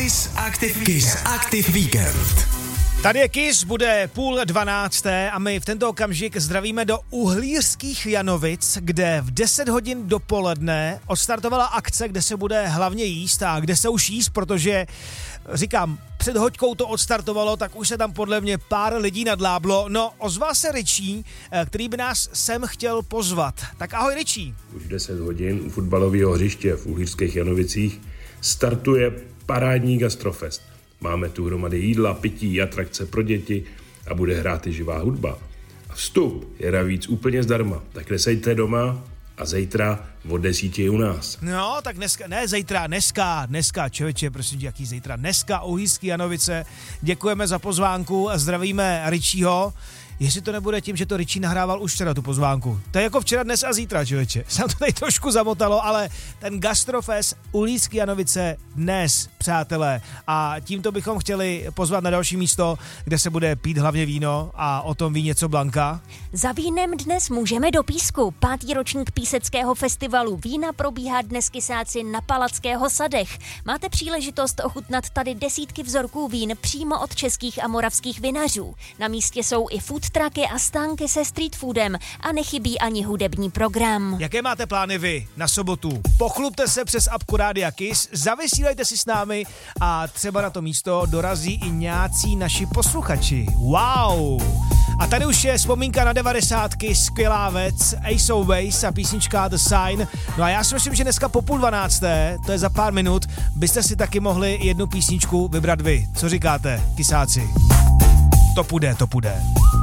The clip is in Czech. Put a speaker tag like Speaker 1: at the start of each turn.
Speaker 1: Kiss Active Weekend.
Speaker 2: Tady je Kiss, bude 11:30 a my v tento okamžik zdravíme do Uhlířských Janovic, kde v 10 hodin dopoledne odstartovala akce, kde se bude hlavně jíst a kde se už jíst, protože říkám, před hoďkou to odstartovalo, tak už se tam podle mě pár lidí nadláblo. No, ozval se Richie, který by nás sem chtěl pozvat. Tak ahoj Richie.
Speaker 3: Už 10 hodin u fotbalového hřiště v Uhlířských Janovicích startuje parádní gastrofest. Máme tu hromady jídla, pití, atrakce pro děti a bude hrát i živá hudba. A vstup je navíc úplně zdarma, tak nesejte doma a zítra od 10 u nás.
Speaker 2: No, tak dneska, člověče, prosím tě, jaký zítra? Dneska Uhlířský Janovice, děkujeme za pozvánku a zdravíme Richieho. Jestli to nebude tím, že to Richie nahrával už včera tu pozvánku. To je jako včera, dnes a zítra, člověče. Se to tady trošku zamotalo, ale ten gastrofest Uhlířský Janovice dnes, přátelé. A tímto bychom chtěli pozvat na další místo, kde se bude pít hlavně víno a o tom ví něco Blanka.
Speaker 4: Za vínem dnes můžeme do Písku. 5. ročník Píseckého festivalu vína probíhá dnes Kysáci na Palackého sadech. Máte příležitost ochutnat tady desítky vzorků vín přímo od českých a moravských vinařů. Na místě jsou i food trucky a stánky se street foodem a nechybí ani hudební program.
Speaker 2: Jaké máte plány vy na sobotu? Pochlupte se přes apku Rádia Kiss, zavysílejte si s námi a třeba na to místo dorazí i nějací naši posluchači. Wow! A tady už je vzpomínka na 90. skvělá věc, Ace of Base a písnička The Sign. No a já si myslím, že dneska po 11:30, to je za pár minut, byste si taky mohli jednu písničku vybrat vy. Co říkáte, Kysáci? To půjde.